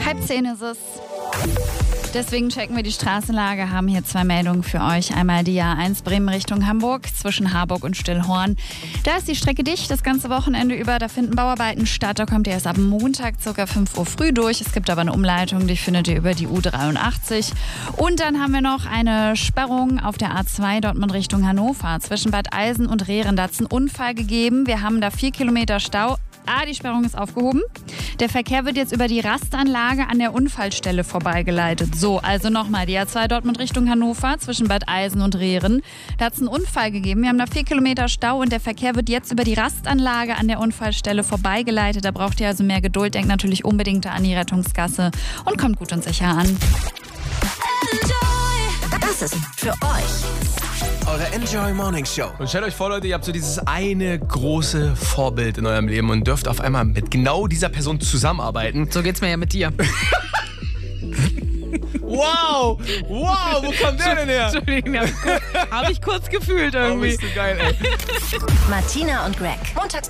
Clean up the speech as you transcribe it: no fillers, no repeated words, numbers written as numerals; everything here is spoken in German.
9:30 ist es. Deswegen checken wir die Straßenlage, haben hier 2 Meldungen für euch. Einmal die A1 Bremen Richtung Hamburg zwischen Harburg und Stillhorn. Da ist die Strecke dicht das ganze Wochenende über. Da finden Bauarbeiten statt. Da kommt ihr erst ab Montag ca. 5 Uhr früh durch. Es gibt aber eine Umleitung, die findet ihr über die U83. Und dann haben wir noch eine Sperrung auf der A2 Dortmund Richtung Hannover. Zwischen Bad Eisen und Rehren, da hat es einen Unfall gegeben. Wir haben da 4 Kilometer Stau. Die Sperrung ist aufgehoben. Der Verkehr wird jetzt über die Rastanlage an der Unfallstelle vorbeigeleitet. So, also nochmal, die A2 Dortmund Richtung Hannover zwischen Bad Eisen und Rehren. Da hat es einen Unfall gegeben. Wir haben da 4 Kilometer Stau und der Verkehr wird jetzt über die Rastanlage an der Unfallstelle vorbeigeleitet. Da braucht ihr also mehr Geduld. Denkt natürlich unbedingt an die Rettungsgasse und kommt gut und sicher an. Das ist für euch eure Enjoy Morning Show. Und stellt euch vor, Leute, ihr habt so dieses eine große Vorbild in eurem Leben und dürft auf einmal mit genau dieser Person zusammenarbeiten. So geht's mir ja mit dir. Wow, wo kommt der denn her? Entschuldigung, hab ich kurz gefühlt irgendwie. Oh, bist du geil, ey. Martina und Greg. Montags